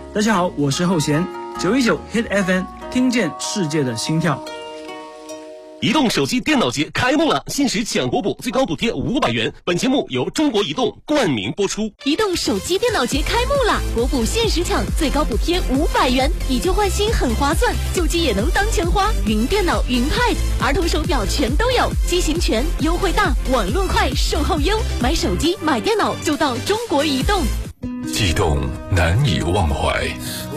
大家好，我是后弦，919 Hit FM， 听见世界的心跳。 移动手机电脑节开幕了，限时抢国补，最高补贴500元。本节目由中国移动冠名播出。 移动手机电脑节开幕了，国补限时抢，最高补贴500元，以旧换新很划算，旧机也能当钱花。云电脑、云 Pad、儿童手表全都有，机型全，优惠大，网络快，售后优。买手机买电脑就到中国移动。 悸动难以忘怀，